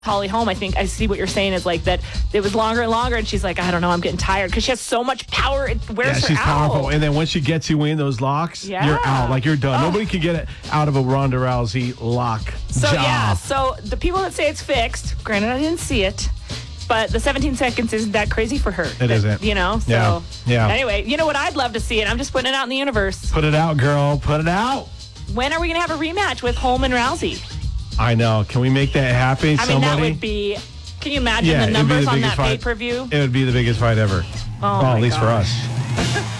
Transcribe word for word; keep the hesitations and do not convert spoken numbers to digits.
Holly Holm, I think I see what you're saying is like that it was longer and longer, and she's like, I don't know, I'm getting tired because she has so much power. It wears Yeah, her she's out. powerful. And then once she gets you in those locks, Yeah. you're out. Like, you're done. Oh. Nobody can get it out of a Ronda Rousey lock So job. yeah, so the people that say it's fixed, granted I didn't see it, but the seventeen seconds isn't that crazy for her. It that, isn't. You know? So Yeah. Yeah. Anyway, you know what I'd love to see, and I'm just putting it out in the universe. Put it out, girl. Put it out. When are we going to have a rematch with Holm and Rousey? I know. Can we make that happen? I mean, Somebody? that would be, can you imagine Yeah, the it'd be numbers the on biggest that fight. pay-per-view? It would be the biggest fight ever. Oh, well, my at least for gosh. us.